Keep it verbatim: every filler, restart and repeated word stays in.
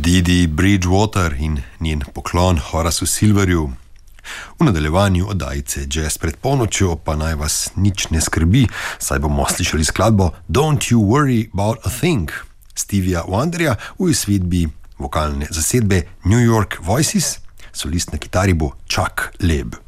Didi Bridgewater in njen poklon Horacu Silverju. V nadaljevanju oddajice Jazz pred polnočjo pa naj vas nič ne skrbi, saj bomo slišali skladbo Don't You Worry About a Thing Stevija Wonderja v izvedbi vokalne zasedbe New York Voices, solist na kitari bo Chuck Leeb.